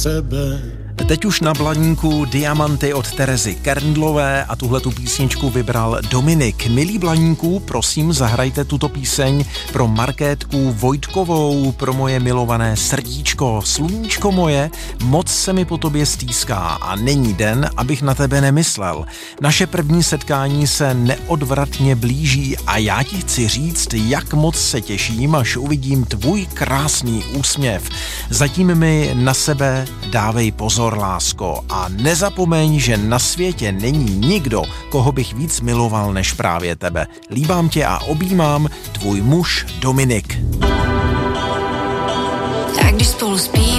sebe. Teď už na Blaníku Diamanty od Terezy Kerndlové a tuhletu písničku vybral Dominik. Milí Blaníku, prosím, zahrajte tuto píseň pro Markétku Vojtkovou, pro moje milované srdíčko. Sluníčko moje, moc se mi po tobě stýská a není den, abych na tebe nemyslel. Naše první setkání se neodvratně blíží a já ti chci říct, jak moc se těším, až uvidím tvůj krásný úsměv. Zatím mi na sebe dávej pozor, lásko, a nezapomeň, že na světě není nikdo, koho bych víc miloval než právě tebe. Líbám tě a objímám, tvůj muž Dominik. Tak když spolu spí